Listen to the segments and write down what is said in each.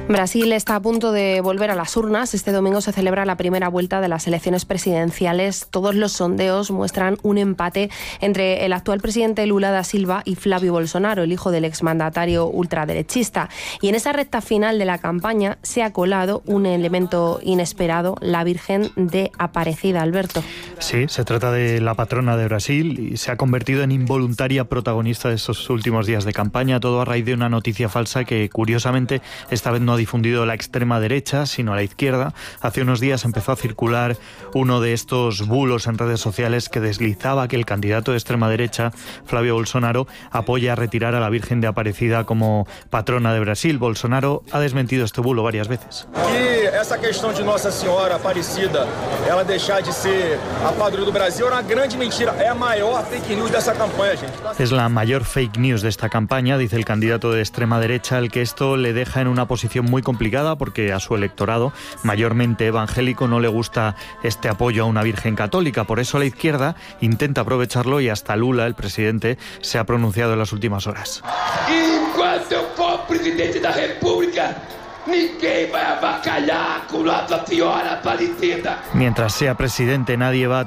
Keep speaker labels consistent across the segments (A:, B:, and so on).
A: Brasil está a punto de volver a las urnas. Este domingo se celebra la primera vuelta de las elecciones presidenciales. Todos los sondeos muestran un empate entre el actual presidente Lula da Silva y Flávio Bolsonaro, el hijo del exmandatario ultraderechista. Y en esa recta final de la campaña se ha colado un elemento inesperado, la Virgen de Aparecida, Alberto.
B: Sí, se trata de la patrona de Brasil y se ha convertido en involuntaria protagonista de estos últimos días de campaña, todo a raíz de una noticia falsa que, curiosamente, esta vez no ha difundido la extrema derecha, sino la izquierda. Hace unos días empezó a circular uno de estos bulos en redes sociales que deslizaba que el candidato de extrema derecha, Flávio Bolsonaro, apoya a retirar a la Virgen de Aparecida como patrona de Brasil. Bolsonaro ha desmentido este bulo varias veces.
C: Que essa questão de Nossa Senhora Aparecida, ela deixar de ser a padrona do Brasil era uma grande mentira. É a maior fake news dessa campaña, gente.
B: Es la mayor fake news de esta campaña, dice el candidato de extrema derecha, al que esto le deja en una posición muy complicada porque a su electorado, mayormente evangélico, no le gusta este apoyo a una virgen católica. Por eso la izquierda intenta aprovecharlo y hasta Lula, el presidente, se ha pronunciado en las últimas horas.
D: Enquanto eu for presidente da República, ninguém vai avacalhar com Nossa Senhora Aparecida.
B: Mientras sea presidente, nadie va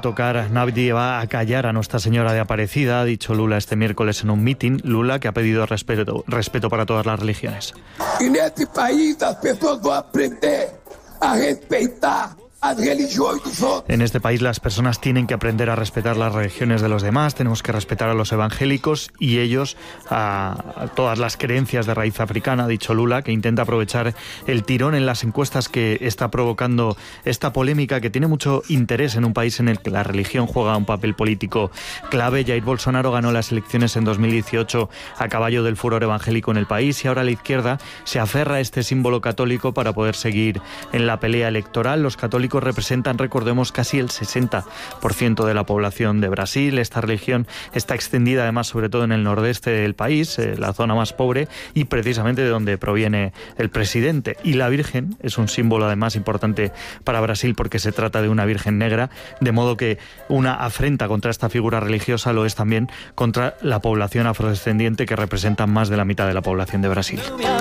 B: a callar a Nuestra Señora de Aparecida, ha dicho Lula este miércoles en un mitin. Lula, que ha pedido respeto para todas las religiones.
D: E nesse país as pessoas vão aprender a respeitar as religiões dos outros.
B: En este país las personas tienen que aprender a respetar las religiones de los demás, tenemos que respetar a los evangélicos y ellos a todas las creencias de raíz africana, ha dicho Lula, que intenta aprovechar el tirón en las encuestas que está provocando esta polémica que tiene mucho interés en un país en el que la religión juega un papel político clave. Jair Bolsonaro ganó las elecciones en 2018 a caballo del furor evangélico en el país y ahora la izquierda se aferra a este símbolo católico para poder seguir en la pelea electoral. Los católicos representan, recordemos, casi el 60% de la población de Brasil. Esta religión está extendida además sobre todo en el nordeste del país, la zona más pobre y precisamente de donde proviene el presidente. Y la Virgen es un símbolo además importante para Brasil porque se trata de una Virgen negra, de modo que una afrenta contra esta figura religiosa lo es también contra la población afrodescendiente, que representa más de la mitad de la población de Brasil.